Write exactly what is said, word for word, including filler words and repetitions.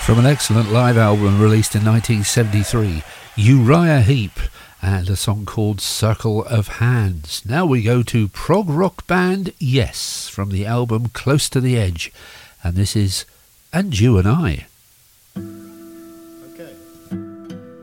From an excellent live album released in nineteen seventy-three, Uriah Heep, and a song called Circle of Hands. Now we go to prog rock band Yes, from the album Close to the Edge, and this is And You and I.